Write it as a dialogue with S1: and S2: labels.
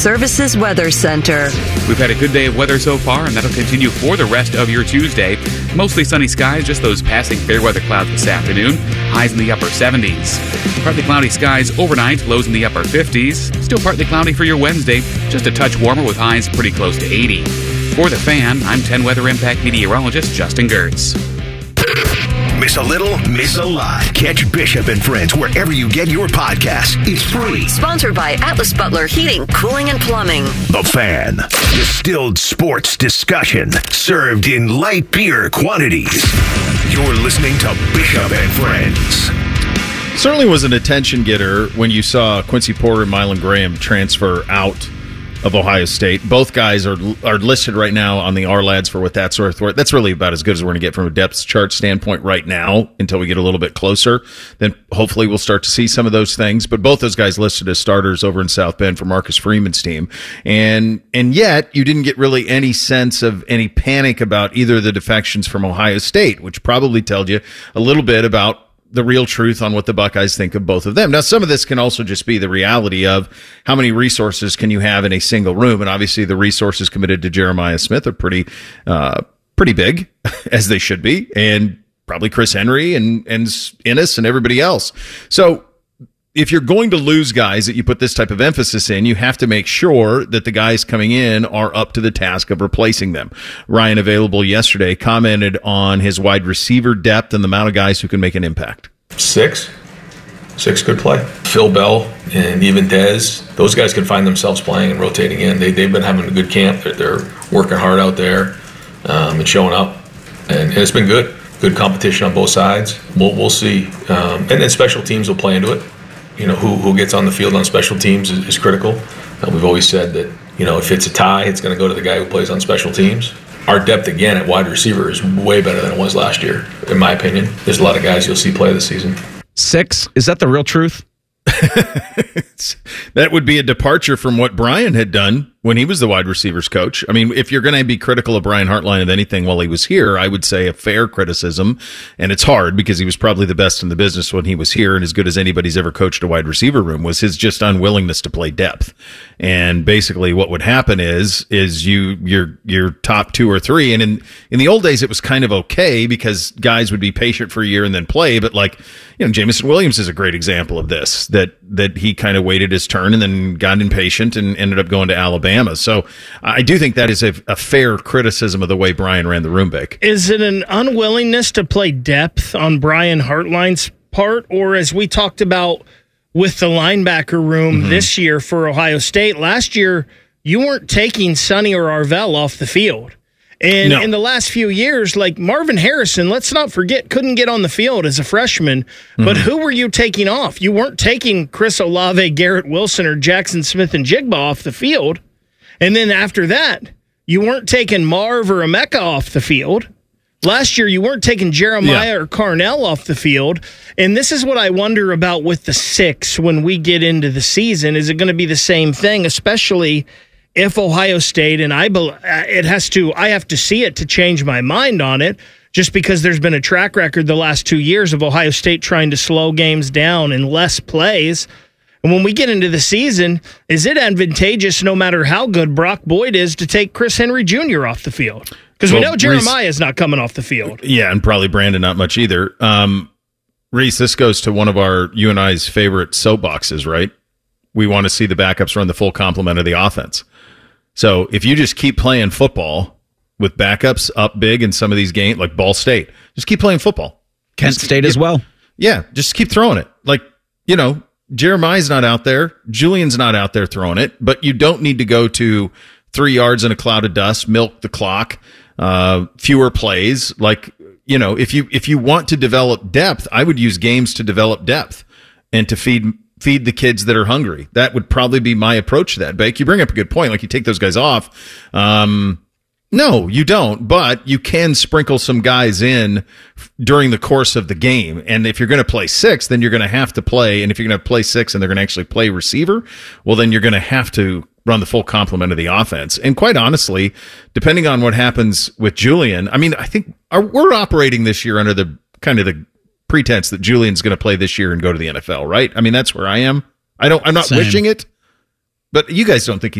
S1: Services Weather Center.
S2: We've had a good day of weather so far, and that'll continue for the rest of your Tuesday. Mostly sunny skies, just those passing fair weather clouds this afternoon. Highs in the upper 70s. Partly cloudy skies overnight, lows in the upper 50s. Still partly cloudy for your Wednesday, just a touch warmer with highs pretty close to 80. For The Fan, I'm 10 Weather Impact meteorologist Justin Gertz.
S3: Miss a little, miss a lot. Catch Bishop and Friends wherever you get your podcasts. It's free.
S1: Sponsored by Atlas Butler Heating, Cooling, and Plumbing.
S3: The Fan. Distilled sports discussion served in light beer quantities. You're listening to Bishop and Friends.
S4: Certainly was an attention getter when you saw Quincy Porter and Mylan Graham transfer out of Ohio State. Both guys are listed right now on the R-Lads for what that's worth. That's really about as good as we're going to get from a depth chart standpoint right now until we get a little bit closer. Then hopefully we'll start to see some of those things. But both those guys listed as starters over in South Bend for Marcus Freeman's team. And yet you didn't get really any sense of any panic about either of the defections from Ohio State, which probably tells you a little bit about the real truth on what the Buckeyes think of both of them. Now, some of this can also just be the reality of how many resources can you have in a single room. And obviously the resources committed to Jeremiah Smith are pretty big, as they should be. And probably Chris Henry and Ennis and everybody else. So if you're going to lose guys that you put this type of emphasis in, you have to make sure that the guys coming in are up to the task of replacing them. Ryan, available yesterday, commented on his wide receiver depth and the amount of guys who can make an impact.
S5: Six could play. Phil Bell and even Dez, those guys can find themselves playing and rotating in. They've been having a good camp. They're working hard out there and showing up. And it's been good. Good competition on both sides. We'll see. And then special teams will play into it. You know, who gets on the field on special teams is critical. We've always said that, you know, if it's a tie, it's going to go to the guy who plays on special teams. Our depth, again, at wide receiver is way better than it was last year, in my opinion. There's a lot of guys you'll see play this season.
S6: 6? Is that the real truth?
S4: That would be a departure from what Brian had done when he was the wide receivers coach. I mean, if you're going to be critical of Brian Hartline of anything while he was here, I would say a fair criticism. And it's hard because he was probably the best in the business when he was here and as good as anybody's ever coached a wide receiver room, was his just unwillingness to play depth. And basically what would happen is your top 2 or 3. And in the old days, it was kind of okay because guys would be patient for a year and then play. But like, you know, Jamison Williams is a great example of this, that he kind of waited his turn and then got impatient and ended up going to Alabama. So I do think that is a fair criticism of the way Brian ran the room, Bake.
S7: Is it an unwillingness to play depth on Brian Hartline's part, or as we talked about with the linebacker room this year for Ohio State, last year you weren't taking Sonny or Arvell off the field. And in the last few years, like Marvin Harrison, let's not forget, couldn't get on the field as a freshman. But who were you taking off? You weren't taking Chris Olave, Garrett Wilson, or Jackson Smith-Njigba off the field. And then after that, you weren't taking Marv or Emeka off the field. Last year, you weren't taking Jeremiah or Carnell off the field. And this is what I wonder about with the 6 when we get into the season. Is it going to be the same thing, especially if Ohio State, and I have to see it to change my mind on it, just because there's been a track record the last 2 years of Ohio State trying to slow games down in less plays. And when we get into the season, is it advantageous, no matter how good Brock Boyd is, to take Chris Henry Jr. off the field? Because we know Jeremiah is not coming off the field.
S4: Yeah, and probably Brandon not much either. Reese, this goes to one of you and I's favorite soapboxes, right? We want to see the backups run the full complement of the offense. So if you just keep playing football with backups up big in some of these games, like Ball State, just keep playing football.
S6: Kent State as well.
S4: Yeah, just keep throwing it. Like, you know, Jeremiah's not out there. Julian's not out there throwing it. But you don't need to go to 3 yards in a cloud of dust, milk the clock, fewer plays. Like, you know, if you want to develop depth, I would use games to develop depth and to feed the kids that are hungry. That would probably be my approach to that. Bake, you bring up a good point. Like, you take those guys off. No, you don't, but you can sprinkle some guys in during the course of the game. And if you're going to play 6, then you're going to have to play. And if you're going to play 6 and they're going to actually play receiver, well, then you're going to have to run the full complement of the offense. And quite honestly, depending on what happens with Julian, I mean, I think we're operating this year under the kind of the pretense that Julian's going to play this year and go to the NFL, right? I mean, that's where I am. I'm not wishing it, but you guys don't think